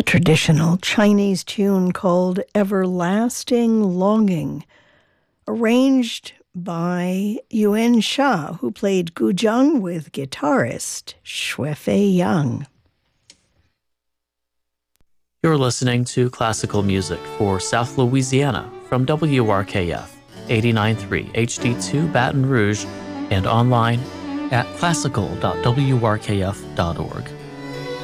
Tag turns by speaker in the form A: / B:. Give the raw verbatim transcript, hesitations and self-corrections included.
A: traditional Chinese tune called Everlasting Longing, arranged by Yuan Sha, who played guzheng with guitarist Shuifei Yang.
B: You're listening to classical music for South Louisiana from W R K F eighty-nine point three H D two Baton Rouge and online at classical dot w r k f dot org.